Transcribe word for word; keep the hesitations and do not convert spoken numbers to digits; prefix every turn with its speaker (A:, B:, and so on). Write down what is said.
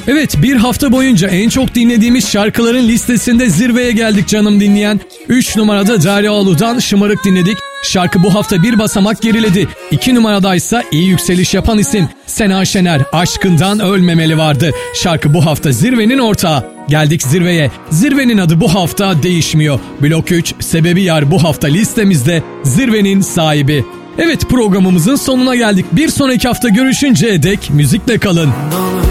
A: Evet, bir hafta boyunca en çok dinlediğimiz şarkıların listesinde zirveye geldik canım dinleyen. üç numarada Deryaoğlu'dan Şımarık dinledik. Şarkı bu hafta bir basamak geriledi. iki numaradaysa iyi yükseliş yapan isim Sena Şener, Aşkından Ölmemeli vardı. Şarkı bu hafta zirvenin ortağı. Geldik zirveye. Zirvenin adı bu hafta değişmiyor. Blok üç, Sebebi Yar bu hafta listemizde zirvenin sahibi. Evet, programımızın sonuna geldik. Bir sonraki hafta görüşünceye dek müzikle kalın.